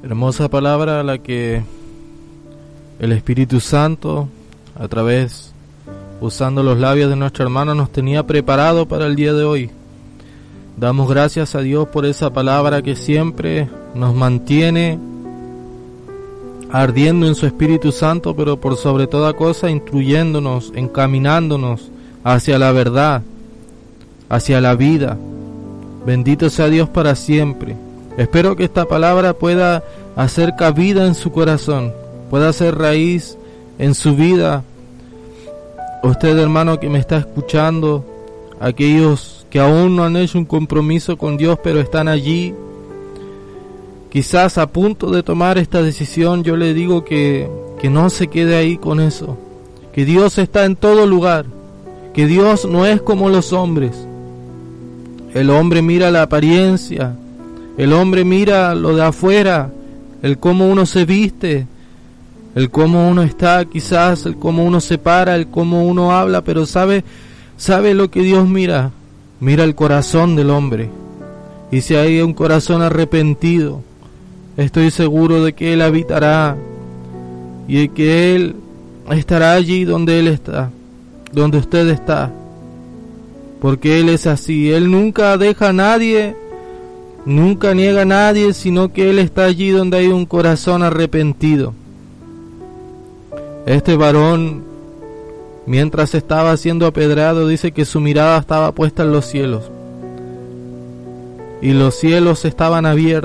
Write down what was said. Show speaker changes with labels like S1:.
S1: Hermosa palabra la que el Espíritu Santo, a través, usando los labios de nuestro hermano, nos tenía preparado para el día de hoy. Damos gracias a Dios por esa palabra que siempre nos mantiene ardiendo en su Espíritu Santo, pero por sobre toda cosa instruyéndonos, encaminándonos hacia la verdad, hacia la vida. Bendito sea Dios para siempre. Espero que esta palabra pueda hacer cabida en su corazón, pueda hacer raíz en su vida. Usted, hermano, que me está escuchando, aquellos que aún no han hecho un compromiso con Dios, pero están allí, quizás a punto de tomar esta decisión, yo le digo que no se quede ahí con eso, que Dios está en todo lugar, que Dios no es como los hombres. El hombre mira la apariencia, el hombre mira lo de afuera, el cómo uno se viste, el cómo uno está, quizás el cómo uno se para, el cómo uno habla, pero sabe lo que Dios mira. Mira el corazón del hombre, y si hay un corazón arrepentido, estoy seguro de que Él habitará y de que Él estará allí donde Él está, donde usted está, porque Él es así. Él nunca deja a nadie, nunca niega a nadie, sino que Él está allí donde hay un corazón arrepentido. Este varón, mientras estaba siendo apedreado, dice que su mirada estaba puesta en los cielos, y los cielos estaban abiertos.